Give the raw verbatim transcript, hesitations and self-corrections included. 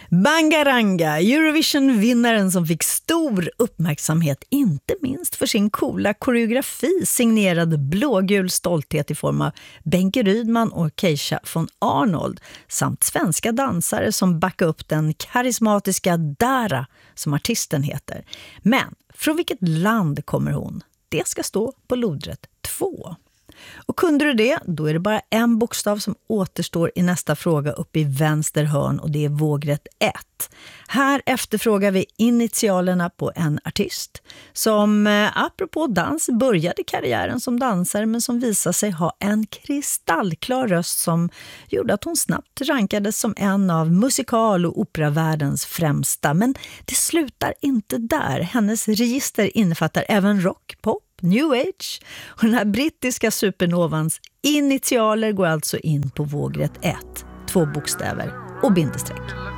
Bangaranga, Eurovision-vinnaren som fick stor uppmärksamhet, inte minst för sin coola koreografi signerad blågul stolthet i form av Benke Rydman och Keisha von Arnold, samt svenska dansare som backar upp den karismatiska Dara, som artisten heter. Men från vilket land kommer hon? Det ska stå på lodrätt två. Och kunde du det, då är det bara en bokstav som återstår i nästa fråga uppe i vänster hörn, och det är vågrätt ett. Här efterfrågar vi initialerna på en artist som apropå dans började karriären som dansare, men som visade sig ha en kristallklar röst som gjorde att hon snabbt rankades som en av musikal- och operavärldens främsta. Men det slutar inte där. Hennes register innefattar även rock, pop, New Age, och den här brittiska supernovans initialer går alltså in på vågrätt ett, två bokstäver och bindestreck.